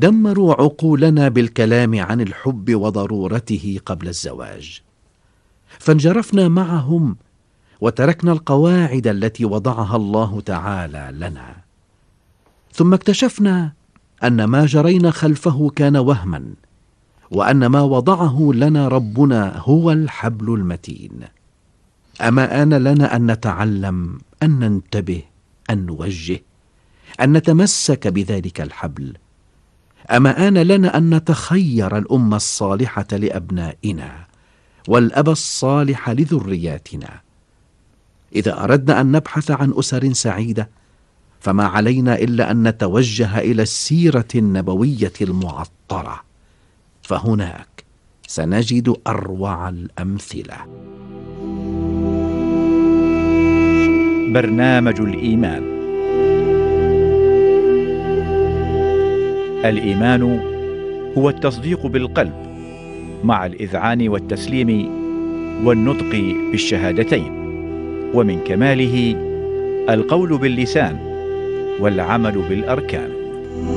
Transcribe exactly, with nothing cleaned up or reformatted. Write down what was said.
دمروا عقولنا بالكلام عن الحب وضرورته قبل الزواج، فانجرفنا معهم وتركنا القواعد التي وضعها الله تعالى لنا. ثم اكتشفنا أن ما جرينا خلفه كان وهما، وأن ما وضعه لنا ربنا هو الحبل المتين. أما آن لنا أن نتعلم، أن ننتبه، أن نوجه، أن نتمسك بذلك الحبل. أما آن لنا أن نتخير الأمة الصالحة لأبنائنا والأب الصالح لذرياتنا. إذا أردنا أن نبحث عن أسر سعيدة، فما علينا إلا أن نتوجه إلى السيرة النبوية المعطرة، فهناك سنجد أروع الأمثلة. برنامج الإيمان. الإيمان هو التصديق بالقلب مع الإذعان والتسليم والنطق بالشهادتين، ومن كماله القول باللسان والعمل بالأركان.